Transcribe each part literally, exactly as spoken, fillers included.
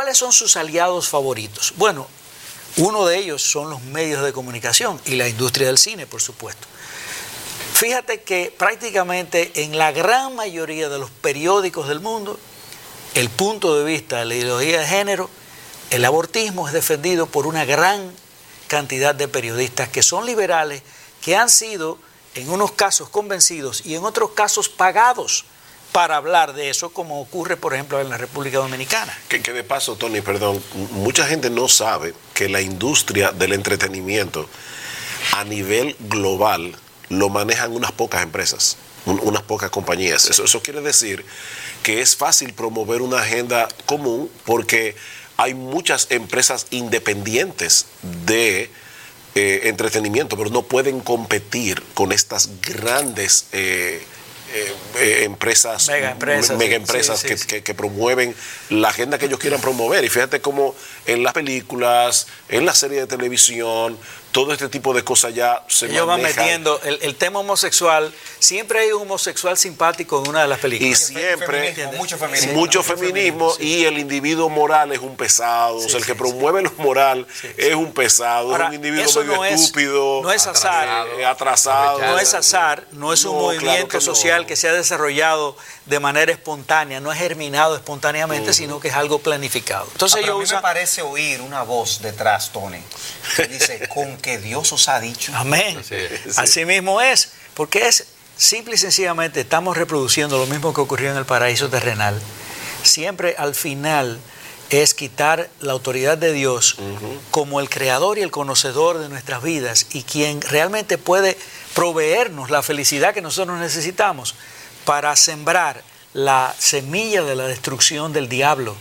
¿cuáles son sus aliados favoritos? Bueno, uno de ellos son los medios de comunicación y la industria del cine, por supuesto. Fíjate que prácticamente en la gran mayoría de los periódicos del mundo, el punto de vista de la ideología de género, el abortismo es defendido por una gran cantidad de periodistas que son liberales, que han sido en unos casos convencidos y en otros casos pagados para hablar de eso, como ocurre, por ejemplo, en la República Dominicana. Que, que de paso, Tony, perdón, mucha gente no sabe que la industria del entretenimiento a nivel global lo manejan unas pocas empresas, un, unas pocas compañías. Eso, eso quiere decir que es fácil promover una agenda común porque hay muchas empresas independientes de eh, entretenimiento, pero no pueden competir con estas grandes eh, eh, eh, empresas, mega empresas, mega empresas sí, que, sí, sí. Que, que promueven la agenda que ellos quieran promover. Y fíjate cómo en las películas, en la serie de televisión, todo este tipo de cosas ya se Ellos van manejan. metiendo el, el tema homosexual. Siempre hay un homosexual simpático en una de las películas. Y siempre Feminismo, mucho feminismo. mucho Mucho feminismo, sí. y el individuo moral es un pesado. Sí, o sea, el sí, que promueve lo moral sí, sí. es un pesado, Ahora, es un individuo eso medio no es- estúpido, no es azar. eh, atrasado. No es azar, no es un No, movimiento claro que no. social que se ha desarrollado de manera espontánea, no es germinado espontáneamente, Uh-huh. sino que es algo planificado. Entonces Ah, pero ellos a mí usan... me parece oír una voz detrás, Tony, que dice, con que Dios os ha dicho. Amén. Así es. Sí. Así mismo es, porque es simple y sencillamente estamos reproduciendo lo mismo que ocurrió en el paraíso terrenal. Siempre al final es quitar la autoridad de Dios Uh-huh. como el creador y el conocedor de nuestras vidas y quien realmente puede proveernos la felicidad que nosotros necesitamos para sembrar la semilla de la destrucción del diablo.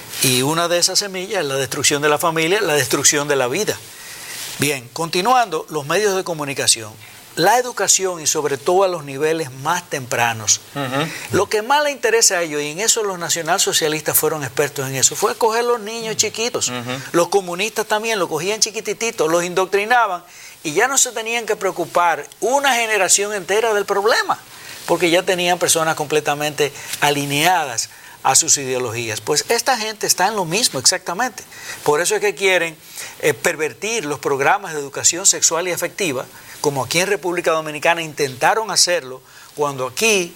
Y una de esas semillas es la destrucción de la familia, la destrucción de la vida. Bien, continuando, los medios de comunicación, la educación y sobre todo a los niveles más tempranos. Uh-huh. Lo que más le interesa a ellos, y en eso los nacionalsocialistas fueron expertos en eso, fue coger los niños chiquitos. Uh-huh. Los comunistas también lo cogían chiquitititos, los indoctrinaban y ya no se tenían que preocupar una generación entera del problema, porque ya tenían personas completamente alineadas a sus ideologías. Pues esta gente está en lo mismo exactamente. Por eso es que quieren eh, pervertir los programas de educación sexual y afectiva, como aquí en República Dominicana intentaron hacerlo, cuando aquí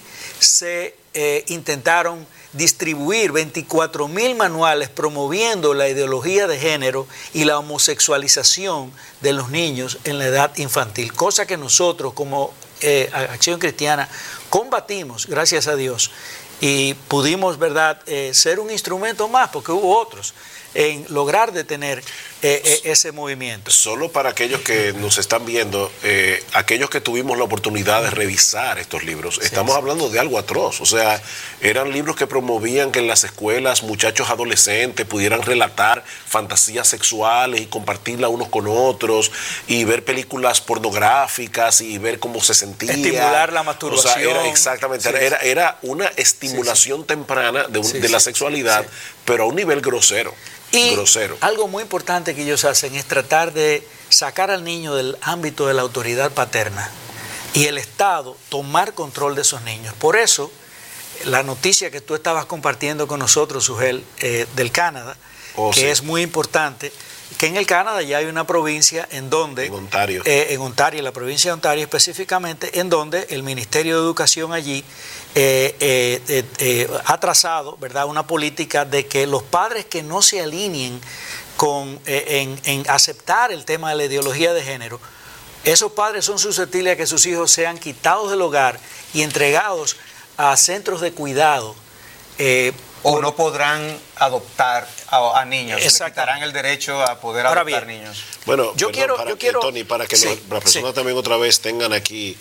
se eh, intentaron distribuir veinticuatro mil manuales promoviendo la ideología de género y la homosexualización de los niños en la edad infantil, cosa que nosotros como eh, Acción Cristiana combatimos, gracias a Dios, y pudimos, ¿verdad?, eh, ser un instrumento más, porque hubo otros, en lograr detener eh, eh, ese movimiento. Solo para aquellos que nos están viendo, eh, aquellos que tuvimos la oportunidad de revisar estos libros, Sí, estamos sí. hablando de algo atroz. O sea, eran libros que promovían que en las escuelas muchachos adolescentes pudieran relatar fantasías sexuales y compartirlas unos con otros, y ver películas pornográficas y ver cómo se sentía. Estimular la O sea, masturbación. era exactamente, Sí, era, era una estimulación sí, sí. temprana de, un- Sí, de la sí, sexualidad, sí. pero a un nivel grosero. Y grosero. algo muy importante que ellos hacen es tratar de sacar al niño del ámbito de la autoridad paterna y el Estado tomar control de esos niños. Por eso, la noticia que tú estabas compartiendo con nosotros, Sugel, eh, del Canadá, Oh, que sí. es muy importante, que en el Canadá ya hay una provincia en donde... En Ontario. eh, en Ontario, la provincia de Ontario específicamente, en donde el Ministerio de Educación allí eh, eh, eh, eh, ha trazado, ¿verdad?, una política de que los padres que no se alineen con, eh, en, en aceptar el tema de la ideología de género, esos padres son susceptibles a que sus hijos sean quitados del hogar y entregados a centros de cuidado. eh, O no podrán adoptar a, a niños, le Exactamente. quitarán el derecho a poder Ahora adoptar bien, niños. Bueno, Yo perdón, quiero- para yo que, quiero- Tony, para que sí, lo- las personas sí. también otra vez tengan aquí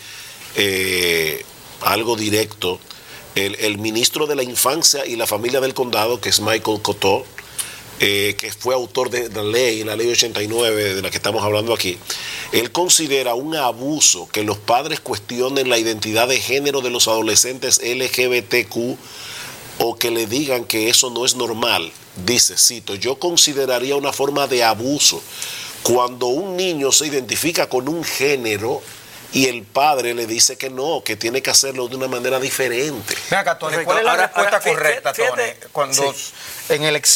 eh, algo directo. El, el ministro de la Infancia y la Familia del Condado, que es Michael Coteau, eh, que fue autor de la ley, la ley ochenta y nueve de la que estamos hablando aquí, él considera un abuso que los padres cuestionen la identidad de género de los adolescentes L G B T Q o que le digan que eso no es normal. Dice, cito, yo consideraría una forma de abuso cuando un niño se identifica con un género y el padre le dice que no, que tiene que hacerlo de una manera diferente. Ven acá, Tony, Correcto. ¿cuál es la Ahora- respuesta ahora, fíjate- correcta, fíjate- Tony? Cuando sí. en el